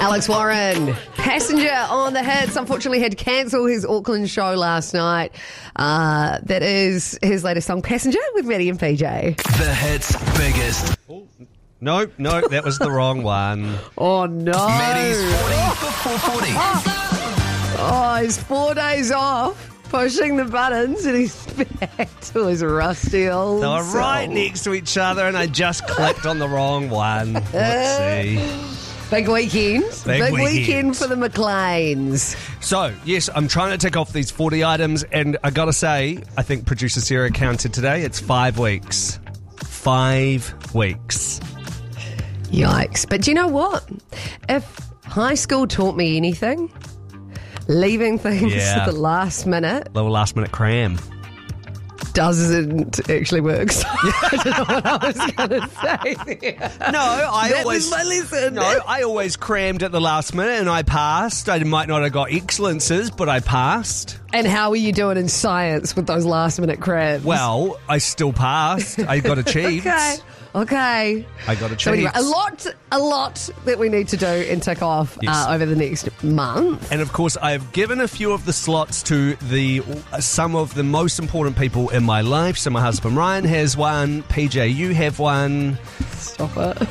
Alex Warren, Passenger on the Hits, unfortunately had to cancel his Auckland show last night. That is his latest song, Passenger, with Maddie and PJ. The Hits' biggest. No, that was the wrong one. Oh, no. Maddie's 40 before 40. Oh, he's 4 days off, pushing the buttons, and he's back to his rusty old They were song. right next to each other, and I just clicked on the wrong one. Let's see. Big weekend. Big weekend weekend. for the McLeans. So, yes, I'm trying to tick off these 40 items, and I gotta say, I think producer Sarah counted today. It's 5 weeks. 5 weeks. Yikes. But do you know what? If high school taught me anything, leaving things Yeah. at the last minute Little last minute cram. doesn't actually work. So I don't know what I was going to say there. No, I That always. was my lesson. No, I always crammed at the last minute and I passed. I might not have got excellences, but I passed. And how are you doing in science with those last minute crabs? Well, I still passed. I got achieved. Okay. I got So anyway, achieved. a lot that we need to do and tick off Yes. over the next month. And of course, I have given a few of the slots to some of the most important people in my life. So my husband Ryan has one. PJ, you have one. Stop it.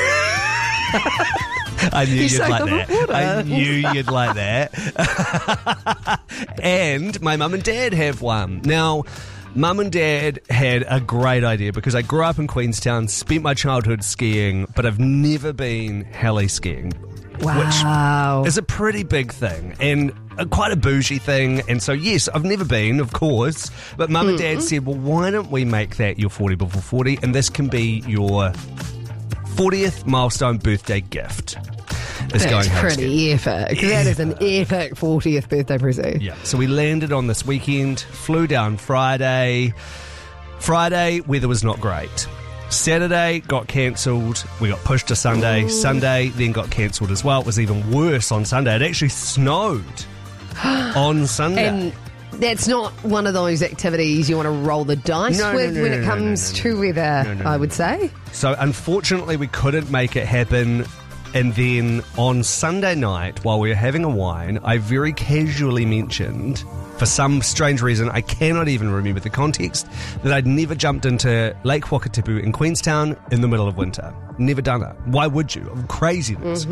I knew You you'd saved like the that. reporter. I knew you'd like that. And my mum and dad have one. Now, Mum and Dad had a great idea because I grew up in Queenstown, spent my childhood skiing, but I've never been heli skiing. Wow. It's a pretty big thing and quite a bougie thing. And so, yes, I've never been, of course. But Mum and Dad said, well, why don't we make that your 40 before 40? And this can be your 40th milestone birthday gift. It's That's going home pretty epic. That is an epic 40th birthday present. Yeah. So we landed on this weekend, flew down Friday. Friday, weather was not great. Saturday got cancelled. We got pushed to Sunday. Sunday then got cancelled as well. It was even worse on Sunday. It actually snowed on Sunday. And that's not one of those activities you want to roll the dice No, no, with no, when no, it no, comes no, to weather, No, no, I no. would say. So unfortunately, we couldn't make it happen. And then on Sunday night, while we were having a wine, I very casually mentioned, for some strange reason, I cannot even remember the context, that I'd never jumped into Lake Wakatipu in Queenstown in the middle of winter. Never done it. Why would you? Craziness.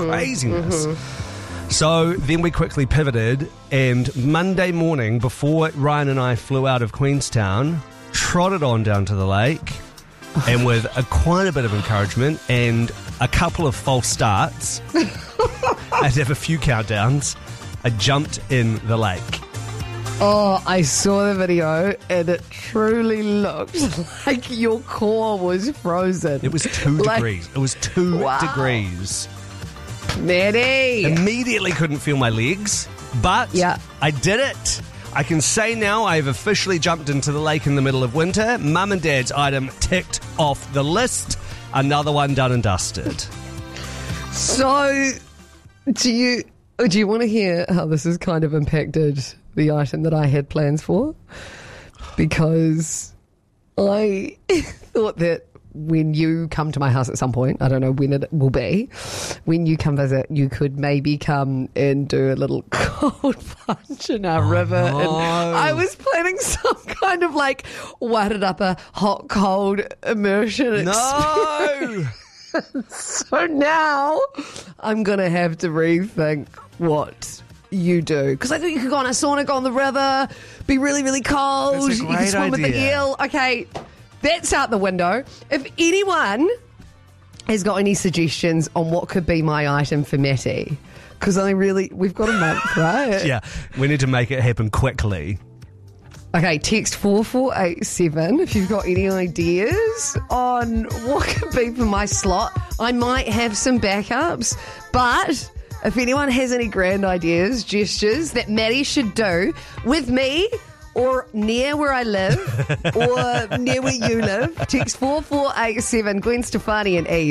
So then we quickly pivoted, and Monday morning, before Ryan and I flew out of Queenstown, trotted on down to the lake, and with quite a bit of encouragement and a couple of false starts, I'd have a few countdowns, I jumped in the lake. Oh, I saw the video and it truly looked like your core was frozen. It was 2 Like- degrees. It was 2 Wow. degrees. Maddie. Immediately couldn't feel my legs, but Yeah. I did it. I can say now I've officially jumped into the lake in the middle of winter. Mum and Dad's item ticked off the list. Another one done and dusted. So, do you want to hear how this has kind of impacted the item that I had plans for? Because I thought that when you come to my house at some point, I don't know when it will be, when you come visit, you could maybe come and do a little cold plunge in our river. no. And I was planning some kind of like wadded up a hot cold immersion No! So now I'm going to have to rethink what you do. Because I thought you could go on a sauna, go on the river, be really, really cold. That's a You can great swim with the idea. eel. Okay, that's out the window. If anyone has got any suggestions on what could be my item for Matty, because we've got a month, right? Yeah, we need to make it happen quickly. Okay, text 4487 if you've got any ideas on what could be for my slot. I might have some backups, but if anyone has any grand ideas, gestures that Maddie should do with me or near where I live or near where you live, text 4487 Gwen Stefani and Eve.